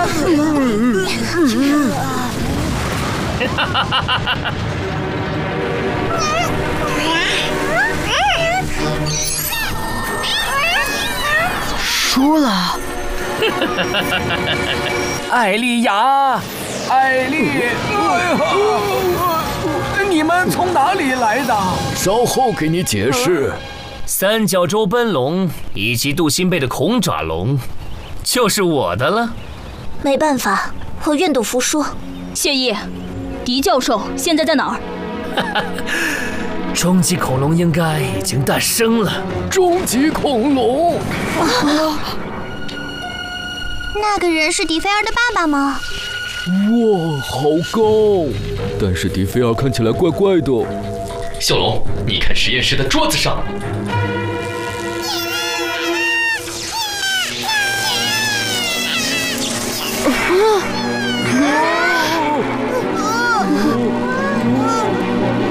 输了。 艾丽亚，艾丽，你们从哪里来的？ 稍后给你解释。 三角洲奔龙以及镀金贝的恐爪龙，就是我的了。 没办法，我愿赌服输。 谢意，狄教授现在在哪儿？ 终极恐龙应该已经诞生了。 终极恐龙。 那个人是迪菲尔的爸爸吗？ 哇，好高！但是迪菲尔看起来怪怪的。 小龙，你看实验室的桌子上。